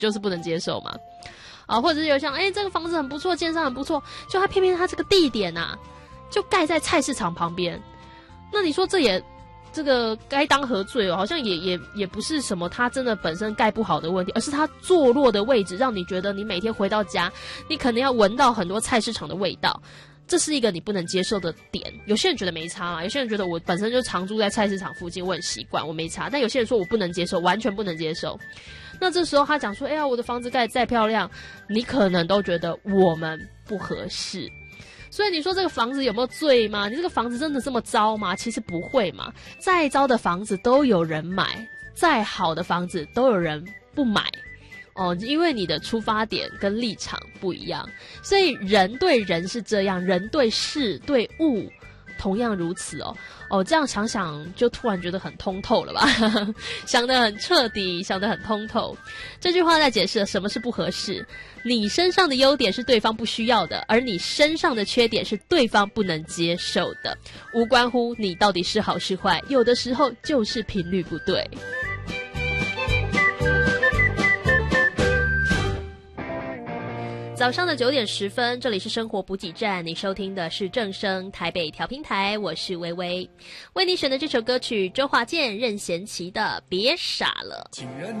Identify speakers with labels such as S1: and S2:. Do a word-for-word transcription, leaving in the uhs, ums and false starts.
S1: 就是不能接受嘛。啊，或者是有像哎、欸、这个房子很不错，建商很不错，就他偏偏他这个地点啊，就盖在菜市场旁边，那你说这也这个该当何罪哦？好像也也也不是什么他真的本身盖不好的问题，而是他坐落的位置让你觉得你每天回到家，你可能要闻到很多菜市场的味道。这是一个你不能接受的点。有些人觉得没差嘛，有些人觉得我本身就常住在菜市场附近，我很习惯，我没差。但有些人说我不能接受，完全不能接受。那这时候他讲说，哎呀，我的房子盖得再漂亮，你可能都觉得我们不合适。所以你说这个房子有没有罪吗？你这个房子真的这么糟吗？其实不会嘛，再糟的房子都有人买，再好的房子都有人不买。哦，因为你的出发点跟立场不一样，所以人对人是这样，人对事对物同样如此哦。哦，这样想想就突然觉得很通透了吧想得很彻底，想得很通透。这句话在解释了什么是不合适。你身上的优点是对方不需要的，而你身上的缺点是对方不能接受的，无关乎你到底是好是坏，有的时候就是频率不对。早上的九点十分，这里是生活补给站，你收听的是正声台北调频台，我是微微，为你选的这首歌曲周华健任贤齐的《别傻了》。